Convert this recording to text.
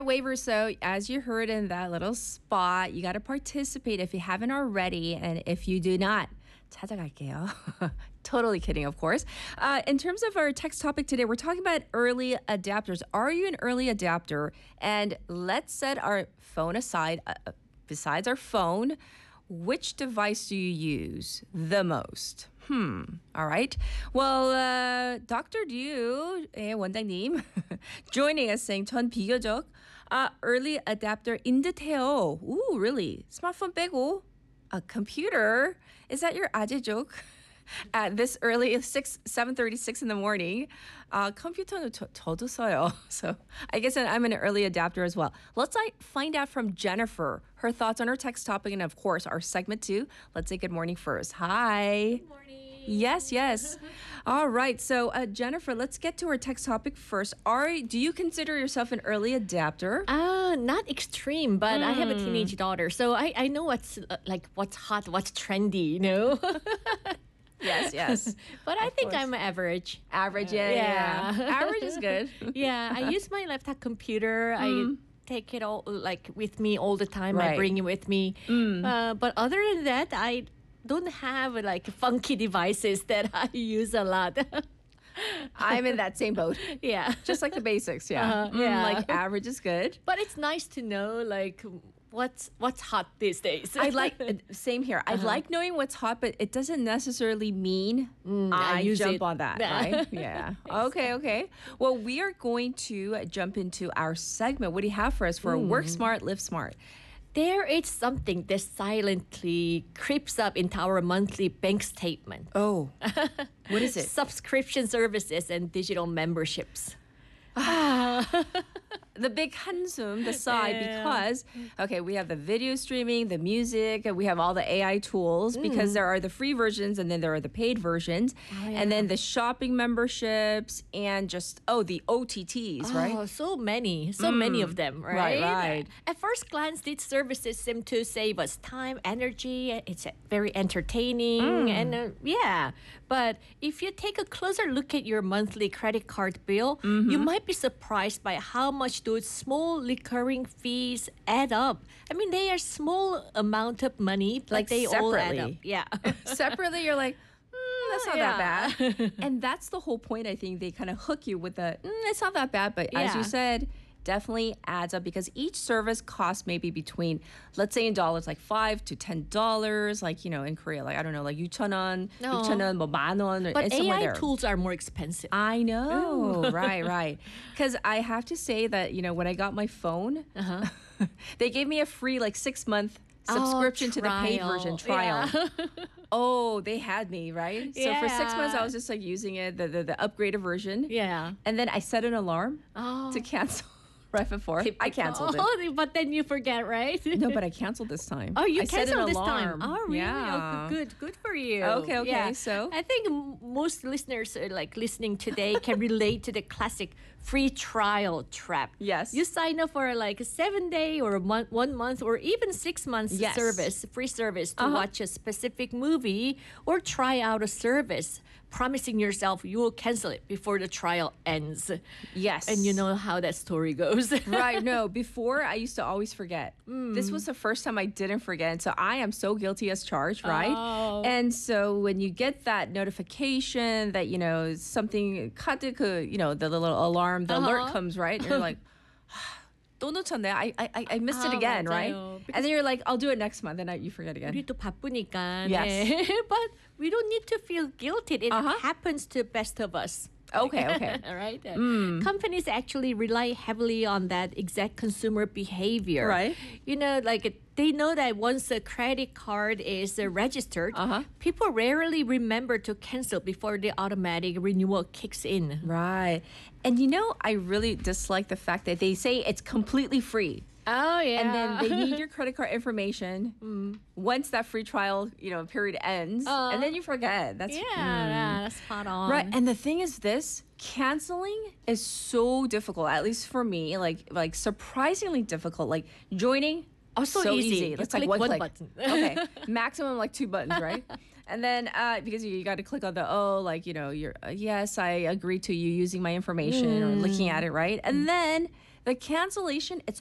Waiver, so as you heard in that little spot, you got to participate if you haven't already. And if you do not, 찾아갈게요. Totally kidding, of course. In terms of our text topic today, we're talking about early adapters. Are you an early adapter? And let's set our phone aside. Besides our phone, which device do you use the most? All right. Well, Dr. Liu, 원장님, joining us saying 전 비교적 early adapter인 듯해요. Ooh, really? Smartphone 빼고 a computer? Is that your 아재 joke? At this early 7:36 in the morning, 컴퓨터는 저도 써요. So I guess I'm an early adapter as well. Let's find out from Jennifer her thoughts on our text topic and of course our segment 2. Let's say good morning first. Hi. Good morning. Yes. All right. So Jennifer, let's get to our text topic first. Do you consider yourself an early adapter? Not extreme, but I have a teenage daughter, so I know what's hot, what's trendy, you know. Yes. But I think I'm average. Average, yeah. Average is good. Yeah, I use my laptop computer. I take it all with me all the time. Right. I bring it with me. But other than that, I don't have funky devices that I use a lot. I'm in that same boat. Yeah. Just like the basics, yeah. Like average is good. But it's nice to know what's hot these days. Same here. I like knowing what's hot, but it doesn't necessarily mean I jump on that, right? Yeah. Okay. Well, we are going to jump into our segment. What do you have for us for Work Smart, Live Smart? There is something that silently creeps up into our monthly bank statement. Oh, what is it? Subscription services and digital memberships. The big 한숨, the sigh, because, we have the video streaming, the music, and we have all the AI tools because there are the free versions and then there are the paid versions. And then the shopping memberships and just, the OTTs, right? Oh, so many of them, right? Right. At first glance, these services seem to save us time, energy. It's very entertaining. And but if you take a closer look at your monthly credit card bill, you might be surprised by how much those small recurring fees add up. I mean, they are small amount of money, but they all add up. Yeah. Separately, you're like, that's not that bad. And that's the whole point. I think they kind of hook you with the, it's not that bad. But as you said, definitely adds up because each service costs maybe between, let's say in dollars, like $5 to $10. Like, in Korea, I don't know, like 6,000원, 6,000원, 뭐 10,000원. But AI tools are more expensive. I know. Right. Because I have to say that, when I got my phone, they gave me a free 6-month subscription to the paid version trial. Yeah. They had me, right? So for 6 months, I was just using it, the upgraded version. Yeah. And then I set an alarm to cancel. Right before. I canceled it. But then you forget, right? No, but I canceled this time. Oh, you I canceled set an this alarm. time. Oh, really? Yeah. Oh, good for you. Okay. Yeah. So I think most listeners listening today can relate to the classic free trial trap. Yes. You sign up for a 7-day or 1 month or even 6 months free service to watch a specific movie or try out a service, promising yourself you will cancel it before the trial ends. Yes. And you know how that story goes. Right. No, before I used to always forget. This was the first time I didn't forget. And so I am so guilty as charged, right? Oh. And so when you get that notification that, something, 카드 the little alarm, the alert comes, right? And you're like, 또 놓쳤네. I missed it again, right? And then you're like, I'll do it next month. And you forget again. 우리 또 바쁘니까. Yes. But we don't need to feel guilty. It happens to best of us. Okay. All right. Companies actually rely heavily on that exact consumer behavior. Right. They know that once a credit card is registered, people rarely remember to cancel before the automatic renewal kicks in. Right. And I really dislike the fact that they say it's completely free. Oh, yeah. And then they need your credit card information once that free trial, period ends. And then you forget. That's that's spot on. Right. And the thing is this, canceling is so difficult, at least for me, like surprisingly difficult. Like joining, so easy. It's click one click. button. Okay. Maximum 2 buttons, right? And then because you got to click on the, your yes, I agree to you using my information or looking at it, right? And then The cancellation, it's